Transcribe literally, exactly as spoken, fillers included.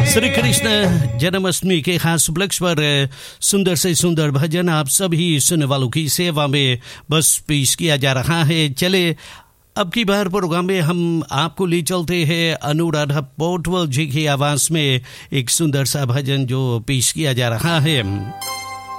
श्री कृष्ण जन्माष्टमी के खास उपलक्ष्य पर सुंदर से सुंदर भजन आप सभी सुनने वालों की सेवा में बस पेश किया जा रहा है। चले अब की बार प्रोग्राम में हम आपको ले चलते हैं अनुराधा पौडवाल जी की आवाज में एक सुंदर सा भजन जो पेश किया जा रहा है।